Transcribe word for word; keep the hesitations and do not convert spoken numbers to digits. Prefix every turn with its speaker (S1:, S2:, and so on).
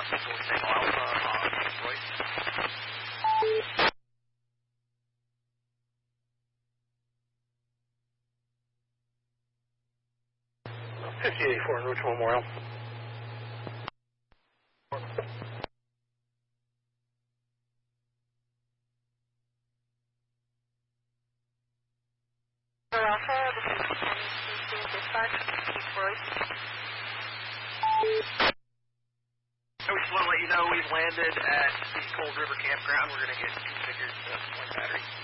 S1: Tango Alpha on Royce.
S2: fifty eighty-four en route to Memorial.
S3: Alpha, this is ten two two dispatch, East Royce.
S1: So we just want to let you know we've landed at the Cold River Campground. We're going to get configured to one battery.